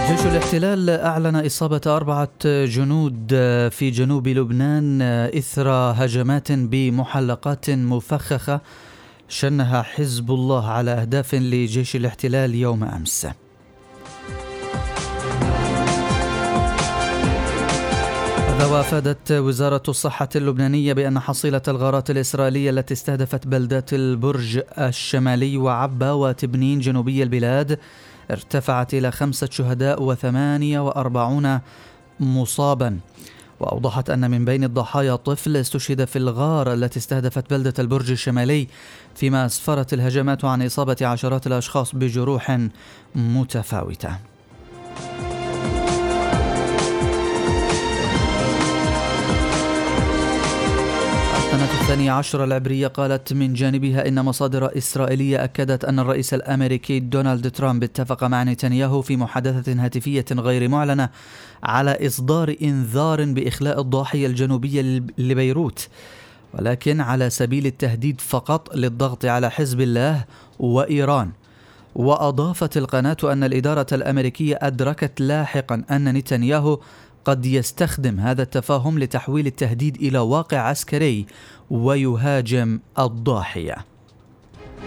جيش الاحتلال أعلن إصابة 4 جنود في جنوب لبنان إثر هجمات بمحلقات مفخخة شنها حزب الله على أهداف لجيش الاحتلال يوم أمس. وأفادت وزارة الصحة اللبنانية بأن حصيلة الغارات الإسرائيلية التي استهدفت بلدات البرج الشمالي وعبا وتبنين جنوبي البلاد ارتفعت إلى 5 شهداء و48 مصابا. وأوضحت أن من بين الضحايا طفل استشهد في الغار التي استهدفت بلدة البرج الشمالي، فيما أسفرت الهجمات عن إصابة عشرات الأشخاص بجروح متفاوتة. قناة 12 العبرية قالت من جانبها إن مصادر إسرائيلية أكدت أن الرئيس الأمريكي دونالد ترامب اتفق مع نتنياهو في محادثة هاتفية غير معلنة على إصدار إنذار بإخلاء الضاحية الجنوبية لبيروت، ولكن على سبيل التهديد فقط للضغط على حزب الله وإيران. وأضافت القناة أن الإدارة الأمريكية أدركت لاحقا أن نتنياهو قد يستخدم هذا التفاهم لتحويل التهديد إلى واقع عسكري ويهاجم الضاحية.